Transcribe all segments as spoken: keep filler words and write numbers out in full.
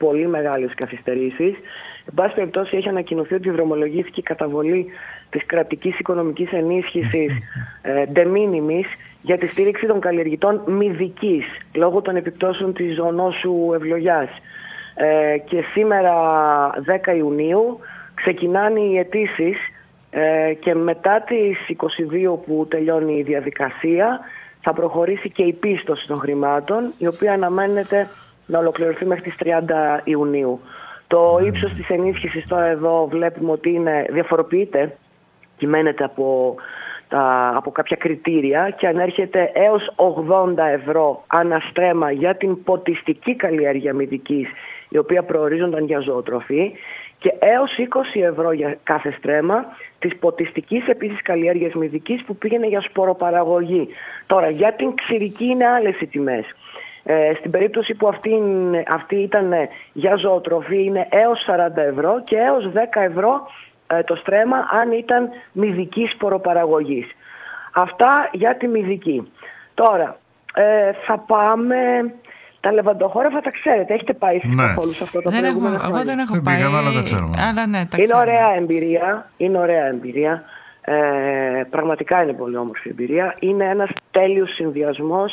πολύ μεγάλες καθυστερήσεις. Εν πάση περιπτώσει, έχει ανακοινωθεί ότι δρομολογήθηκε η καταβολή της κρατικής οικονομικής ενίσχυσης ε, de minimis για τη στήριξη των καλλιεργητών μυδικής λόγω των επιπτώσεων της ζωονόσου ευλογιάς. Ε, και σήμερα δέκα Ιουνίου ξεκινάνε οι αιτήσεις ε, και μετά τις είκοσι δύο που τελειώνει η διαδικασία θα προχωρήσει και η πίστοση των χρημάτων, η οποία αναμένεται να ολοκληρωθεί μέχρι τις τριάντα Ιουνίου. Το ύψος της ενίσχυσης τώρα εδώ βλέπουμε ότι είναι, διαφοροποιείται, κυμαίνεται από, τα, από κάποια κριτήρια και ανέρχεται έως ογδόντα ευρώ αναστρέμμα για την ποτιστική καλλιέργεια μυδικής, η οποία προορίζονταν για ζωοτροφή, και έως είκοσι ευρώ για κάθε στρέμμα της ποτιστικής επίσης καλλιέργειας μυδικής που πήγαινε για σποροπαραγωγή. Τώρα, για την ξηρική είναι άλλες οι τιμές. Ε, στην περίπτωση που αυτή, αυτή ήταν για ζωοτροφή είναι έως σαράντα ευρώ και έως δέκα ευρώ ε, το στρέμμα αν ήταν μυδικής σποροπαραγωγής. Αυτά για τη μυδική. Τώρα, ε, θα πάμε... Τα λεβαντοχώραφα τα ξέρετε, έχετε πάει εσείς καθόλου σε αυτό το προηγούμενο χρόνο? Εγώ δεν έχω πάει, αλλά τα ξέρουμε. Αλλά ναι, τα είναι ωραία εμπειρία, είναι ωραία εμπειρία. Ε, πραγματικά είναι πολύ όμορφη εμπειρία. Είναι ένας τέλειος συνδυασμός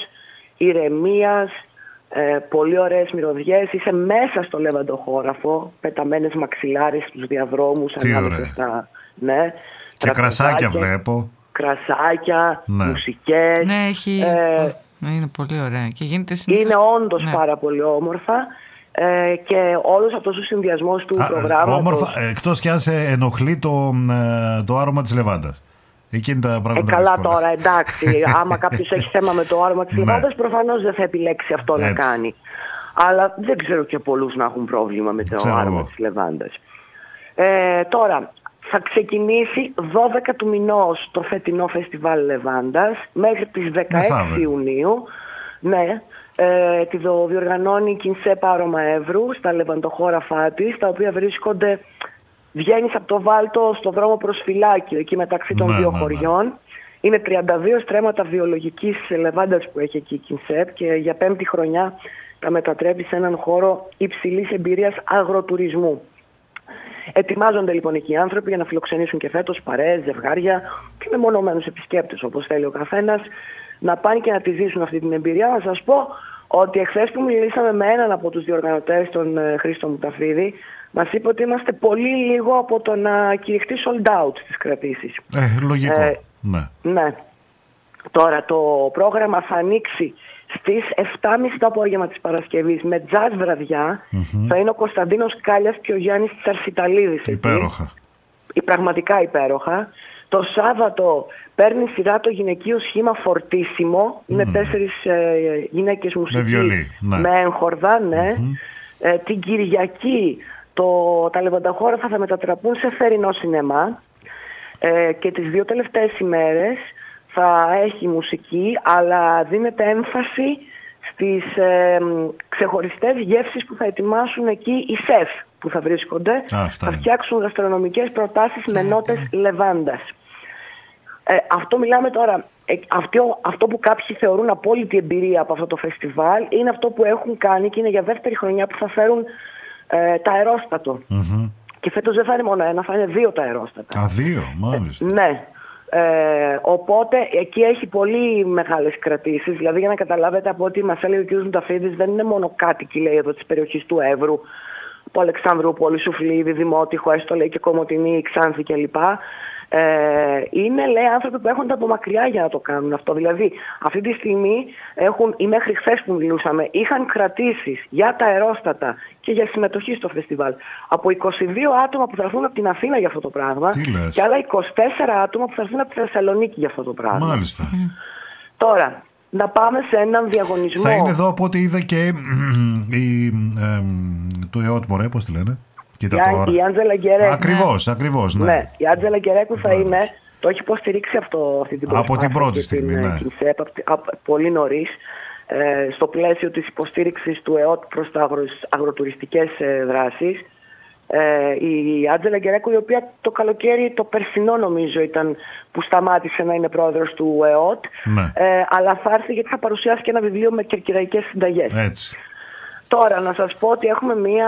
ηρεμίας, ε, πολύ ωραίες μυρωδιές. Είσαι μέσα στο λεβαντοχώραφο, πεταμένες μαξιλάρες στους διαδρόμους, ανάμεσα στα... Ναι, και κρασάκια βλέπω. Κρασάκια, ναι. Μουσικές. Ναι, έχει... Ε, είναι πολύ ωραία. Και γίνεται συνήθως... Είναι όντως ναι. πάρα πολύ όμορφα. Ε, και όλος αυτός ο συνδυασμός του προγράμματος... Όμορφα, εκτός κι αν σε ενοχλεί το, το άρωμα της λεβάντας. Εκείνη τα πράγματα ε, καλά δύσκολα. Τώρα, εντάξει. Άμα κάποιος έχει θέμα με το άρωμα της λεβάντας, προφανώς δεν θα επιλέξει αυτό έτσι να κάνει. Αλλά δεν ξέρω και πολλούς να έχουν πρόβλημα με το ξέρω άρωμα εγώ. της λεβάντας. Ε, τώρα, θα ξεκινήσει δώδεκα του μηνός το φετινό φεστιβάλ Λεβάντας μέχρι τις δεκαέξι Ιουνίου. Ναι. Ε, τη διοργανώνει η Κινσέπ Άρωμα Εύρου στα λεβαντοχώραφά της, τα οποία βρίσκονται, βγαίνεις από το Βάλτο στο δρόμο προς Φυλάκιο, εκεί μεταξύ των ναι, δύο ναι, χωριών. Ναι. Είναι τριάντα δύο στρέμματα βιολογικής λεβάντας που έχει εκεί η Κινσέπ και για πέμπτη χρονιά τα μετατρέπει σε έναν χώρο υψηλής εμπειρίας αγροτουρισμού. Ετοιμάζονται λοιπόν εκεί οι άνθρωποι για να φιλοξενήσουν και φέτος παρέες, ζευγάρια και μεμονωμένους επισκέπτες, όπως θέλει ο καθένας, να πάνε και να τη ζήσουν αυτή την εμπειρία. Να σας πω ότι εχθές που μιλήσαμε με έναν από τους διοργανωτές, τον Χρήστο Μουταφίδη, μας είπε ότι είμαστε πολύ λίγο από το να κηρυχτεί sold out στις κρατήσεις. Ε, λογικό. Ε, ναι. ναι. Τώρα το πρόγραμμα θα ανοίξει στις εφτά και μισή το απόγευμα της Παρασκευής με τζαζ βραδιά. Mm-hmm. Θα είναι ο Κωνσταντίνος Κάλιας και ο Γιάννης Τσαρσιταλίδης. Υπέροχα. Εκεί. Πραγματικά υπέροχα. Το Σάββατο παίρνει σειρά το γυναικείο σχήμα Φορτίσιμο. Mm. Είναι τέσσερις ε, γυναίκες μουσικής. Με βιολί. Ναι. Με έγχορδα, ναι. Mm-hmm. Ε, την Κυριακή το, τα λεβανταχώραφα θα μετατραπούν σε θερινό σινεμά. Ε, και τις δύο τελευταίες ημέρες θα έχει μουσική, αλλά δίνεται έμφαση στις ε, ξεχωριστές γεύσεις που θα ετοιμάσουν εκεί οι σεφ που θα βρίσκονται. Α, θα φτιάξουν γαστρονομικές προτάσεις με νότες λεβάντας. Ε, αυτό μιλάμε τώρα, ε, αυτό, αυτό που κάποιοι θεωρούν απόλυτη εμπειρία από αυτό το φεστιβάλ είναι αυτό που έχουν κάνει και είναι για δεύτερη χρονιά που θα φέρουν ε, τα αερόστατο. Mm-hmm. Και φέτος δεν θα είναι μόνο ένα, θα είναι δύο τα αερόστατα. Α, δύο, μάλιστα. Ε, ναι. Ε, οπότε εκεί έχει πολύ μεγάλες κρατήσεις. Δηλαδή, για να καταλάβετε, από ό,τι μας έλεγε ο κ. Μουταφίδης, δεν είναι μόνο κάτοικοι, λέει, εδώ της περιοχής του Εύρου, από Αλεξανδρούπολη, Σουφλίδη, Δημότυχο, έστω λέει και Κομοτηνή, Ξάνθη κλπ. Ε, είναι, λέει, άνθρωποι που έρχονται από μακριά για να το κάνουν αυτό. Δηλαδή, αυτή τη στιγμή έχουν, ή μέχρι χθες που μιλούσαμε, είχαν κρατήσεις για τα αερόστατα και για συμμετοχή στο φεστιβάλ από είκοσι δύο άτομα που θα έρθουν από την Αθήνα για αυτό το πράγμα και άλλα είκοσι τέσσερα άτομα που θα έρθουν από τη Θεσσαλονίκη για αυτό το πράγμα. Μάλιστα. Mm. Τώρα, να πάμε σε έναν διαγωνισμό. Θα είναι εδώ από ό,τι είδα και η, ε, το ΕΟΤ, μωρέ, πώς τη λένε. Η, η Άντζελα Γκερέκου. Ακριβώς, ακριβώς, ναι. ναι. Η Άντζελα Γκερέκου θα είναι, το έχει υποστηρίξει αυτό, αυτή την προσπάθεια. Από την πρώτη στιγμή, την, ναι. Κινσέπ, πολύ νωρίς, ε, στο πλαίσιο της υποστήριξης του ΕΟΤ προς τα αγρο, αγροτουριστικές ε, δράσεις. Ε, η Άντζελα Γκερέκου, η οποία το καλοκαίρι, το περσινό νομίζω ήταν που σταμάτησε να είναι πρόεδρος του ΕΟΤ, ναι. ε, αλλά θα έρθει γιατί θα παρουσιάσει και ένα βιβλίο με κερκυραϊκές συνταγές. Έτσι. Τώρα να σας πω ότι έχουμε μία